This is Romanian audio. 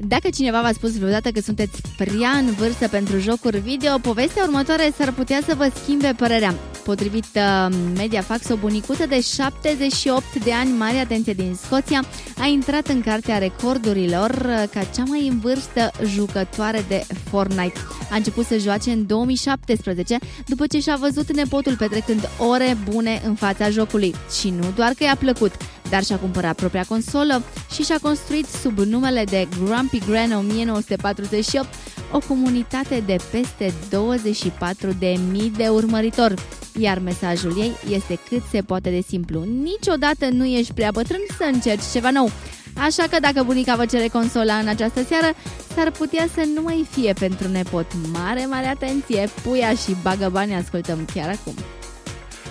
Dacă cineva v-a spus vreodată că sunteți prea în vârstă pentru jocuri video, povestea următoare s-ar putea să vă schimbe părerea. Potrivit Mediafax, o bunicuță de 78 de ani, mare atenție, din Scoția, a intrat în cartea recordurilor ca cea mai în vârstă jucătoare de Fortnite. A început să joace în 2017, după ce și-a văzut nepotul petrecând ore bune în fața jocului. Și nu doar că i-a plăcut, dar și-a cumpărat propria consolă și și-a construit sub numele de Grumpy Gran 1948 o comunitate de peste 24.000 de urmăritori. Iar mesajul ei este cât se poate de simplu: niciodată nu ești prea bătrân să încerci ceva nou. Așa că dacă bunica vă cere consola în această seară, s-ar putea să nu mai fie pentru nepot. Mare, mare atenție! Puia și bagă bani, ascultăm chiar acum.